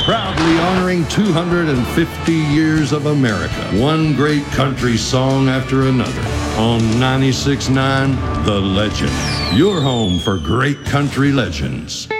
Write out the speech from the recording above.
proudly honoring 250 years of America, one great country song after another. On 96.9, The Legend, your home for great country legends.